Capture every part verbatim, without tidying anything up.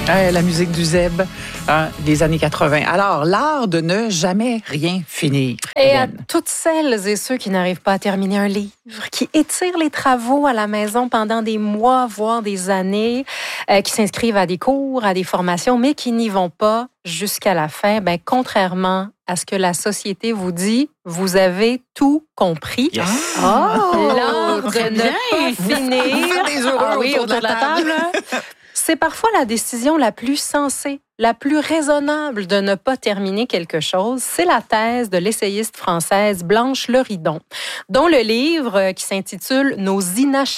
Euh, la musique du Zeb, hein, des années quatre-vingt. Alors, l'art de ne jamais rien finir. Et Hélène. à toutes celles et ceux qui n'arrivent pas à terminer un livre, qui étirent les travaux à la maison pendant des mois, voire des années, euh, qui s'inscrivent à des cours, à des formations, mais qui n'y vont pas jusqu'à la fin, ben, contrairement à ce que la société vous dit, vous avez tout compris. Yes. Oh, l'art de très ne bien. pas finir. Vous faites des heureux Ah oui, autour autour de la table. C'est parfois la décision la plus sensée, la plus raisonnable de ne pas terminer quelque chose. C'est la thèse de l'essayiste française Blanche Leridon, dont le livre qui s'intitule « Nos inachèvements »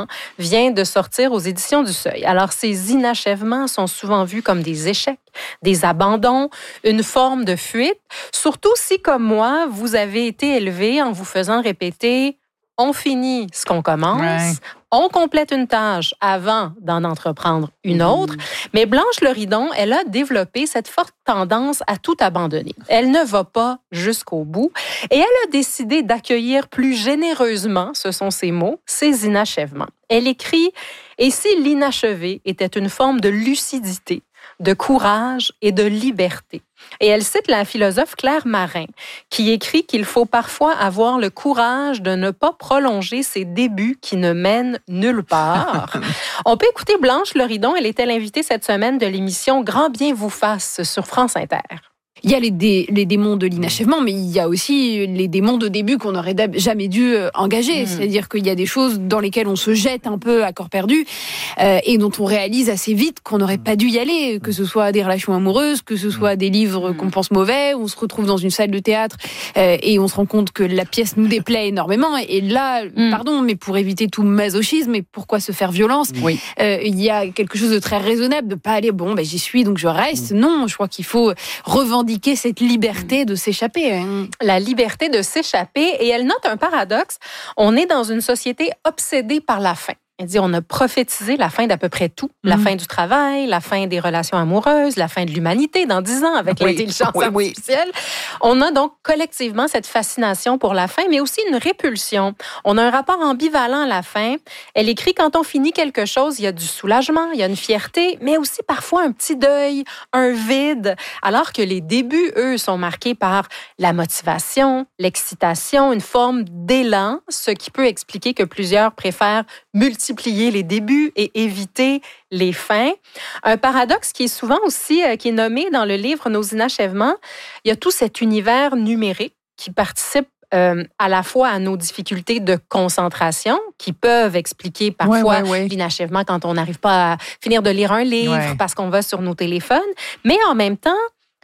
vient de sortir aux éditions du Seuil. Alors, ces inachèvements sont souvent vus comme des échecs, des abandons, une forme de fuite, surtout si, comme moi, vous avez été élevé en vous faisant répéter « on finit ce qu'on commence ouais. ». On complète une tâche avant d'en entreprendre une autre. Mmh. Mais Blanche Leridon, elle a développé cette forte tendance à tout abandonner. Elle ne va pas jusqu'au bout et elle a décidé d'accueillir plus généreusement, ce sont ses mots, ses inachèvements. Elle écrit « Et si l'inachevé était une forme de lucidité, de courage et de liberté ?» Et elle cite la philosophe Claire Marin, qui écrit qu'il faut parfois avoir le courage de ne pas prolonger ses débuts qui ne mènent nulle part. On peut écouter Blanche Leridon, elle était l'invitée cette semaine de l'émission Grand bien vous fasse sur France Inter. Il y a les, dé, les démons de l'inachèvement, mais il y a aussi les démons de début qu'on n'aurait jamais dû engager. Mmh. C'est-à-dire qu'il y a des choses dans lesquelles on se jette un peu à corps perdu euh, et dont on réalise assez vite qu'on n'aurait pas dû y aller, que ce soit des relations amoureuses, que ce soit des livres mmh. qu'on pense mauvais, on se retrouve dans une salle de théâtre euh, et on se rend compte que la pièce nous déplaît énormément. Et là, mmh. pardon, mais pour éviter tout masochisme, et pourquoi se faire violence, oui. euh, il y a quelque chose de très raisonnable de pas aller, bon, ben, j'y suis, donc je reste. Mmh. Non, je crois qu'il faut revendiquer cette liberté de s'échapper. La liberté de s'échapper. Et elle note un paradoxe. On est dans une société obsédée par la fin. Elle dit, on a prophétisé la fin d'à peu près tout. Mmh. La fin du travail, la fin des relations amoureuses, la fin de l'humanité dans dix ans avec oui, l'intelligence oui, artificielle. Oui. On a donc collectivement cette fascination pour la fin, mais aussi une répulsion. On a un rapport ambivalent à la fin. Elle écrit, quand on finit quelque chose, il y a du soulagement, il y a une fierté, mais aussi parfois un petit deuil, un vide, alors que les débuts, eux, sont marqués par la motivation, l'excitation, une forme d'élan, ce qui peut expliquer que plusieurs préfèrent multiplier multiplier les débuts et éviter les fins. Un paradoxe qui est souvent aussi euh, qui est nommé dans le livre Nos inachèvements, il y a tout cet univers numérique qui participe euh, à la fois à nos difficultés de concentration, qui peuvent expliquer parfois ouais, ouais, ouais. l'inachèvement quand on n'arrive pas à finir de lire un livre ouais. parce qu'on va sur nos téléphones, mais en même temps,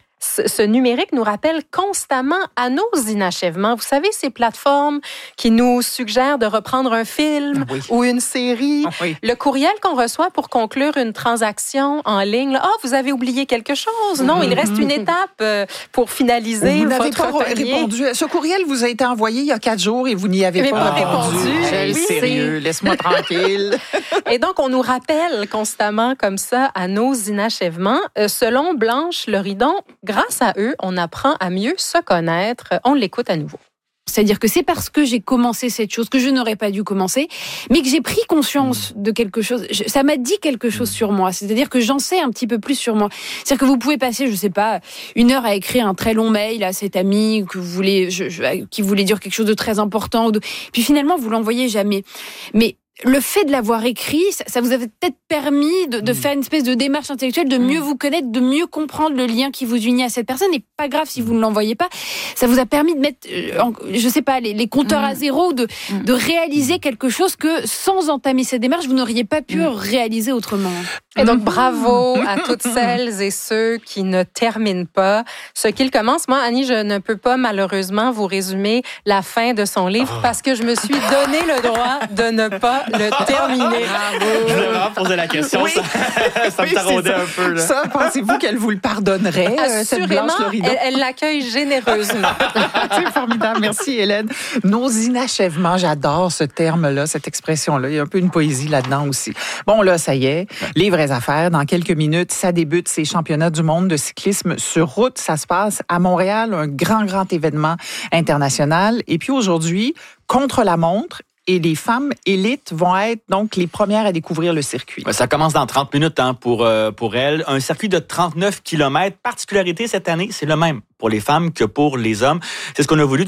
ce numérique nous rappelle constamment à nos inachèvements. Vous savez, ces plateformes qui nous suggèrent de reprendre un film ah oui. ou une série. Ah oui. Le courriel qu'on reçoit pour conclure une transaction en ligne. Ah, oh, vous avez oublié quelque chose. Non, il reste une étape pour finaliser vous votre n'avez pas panier. répondu. Ce courriel vous a été envoyé il y a quatre jours et vous n'y avez Mais pas, pas répondu. répondu. Oui, sérieux, laisse-moi tranquille. Et donc, on nous rappelle constamment comme ça à nos inachèvements. Euh, selon Blanche Leridon, grâce à eux, on apprend à mieux se connaître. On l'écoute à nouveau. C'est-à-dire que c'est parce que j'ai commencé cette chose que je n'aurais pas dû commencer, mais que j'ai pris conscience de quelque chose. Ça m'a dit quelque chose sur moi. C'est-à-dire que j'en sais un petit peu plus sur moi. C'est-à-dire que vous pouvez passer, je sais pas, une heure à écrire un très long mail à cet ami que vous voulez, je, je, qui voulait dire quelque chose de très important, de, puis finalement vous l'envoyez jamais. Mais le fait de l'avoir écrit, ça, ça vous a peut-être permis de, de mmh. faire une espèce de démarche intellectuelle, de mieux mmh. vous connaître, de mieux comprendre le lien qui vous unit à cette personne. Et pas grave si vous ne l'envoyez pas. Ça vous a permis de mettre, euh, en, je sais pas, les, les compteurs mmh. à zéro, de, mmh. de réaliser quelque chose que sans entamer cette démarche, vous n'auriez pas pu mmh. réaliser autrement. Et donc, bravo à toutes celles et ceux qui ne terminent pas ce qu'ils commencent. Moi, Annie, je ne peux pas malheureusement vous résumer la fin de son livre oh. parce que je me suis donné le droit de ne pas le terminer. Bravo. Je voulais vraiment poser la question. Oui. Ça, ça oui, me taraudait un peu. Là. Ça, pensez-vous qu'elle vous le pardonnerait, euh, cette Blanche Leridon? Elle, elle l'accueille généreusement. C'est formidable. Merci, Hélène. Nos inachèvements, j'adore ce terme-là, cette expression-là. Il y a un peu une poésie là-dedans aussi. Bon, là, ça y est. Les vraies affaires. Dans quelques minutes, ça débute ces championnats du monde de cyclisme sur route. Ça se passe à Montréal, un grand, grand événement international. Et puis aujourd'hui, contre la montre et les femmes élites vont être donc les premières à découvrir le circuit. Ça commence dans trente minutes hein, pour, euh, pour elles. Un circuit de trente-neuf kilomètres. Particularité cette année, c'est le même pour les femmes que pour les hommes. C'est ce qu'on a voulu